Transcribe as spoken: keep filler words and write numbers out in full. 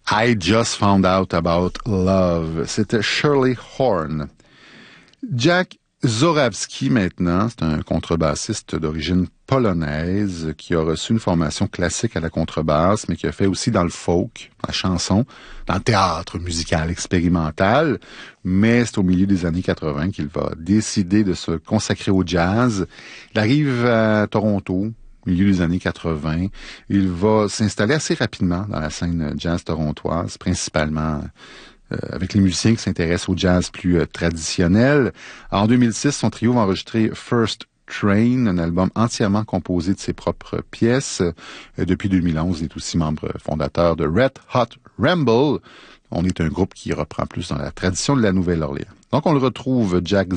I Just Found Out About Love. C'était Shirley Horn. Jack Zorawski, maintenant, c'est un contrebassiste d'origine polonaise qui a reçu une formation classique à la contrebasse, mais qui a fait aussi dans le folk, la chanson, dans le théâtre musical expérimental. Mais c'est au milieu des années quatre-vingts qu'il va décider de se consacrer au jazz. Il arrive à Toronto, au milieu des années quatre-vingts. Il va s'installer assez rapidement dans la scène jazz torontoise, principalement Euh, avec les musiciens qui s'intéressent au jazz plus euh, traditionnel. En deux mille six, son trio va enregistrer First Train, un album entièrement composé de ses propres pièces. Euh, depuis deux mille onze, il est aussi membre fondateur de Red Hot Ramble. On est un groupe qui reprend plus dans la tradition de la Nouvelle-Orléans. Donc on le retrouve, Jack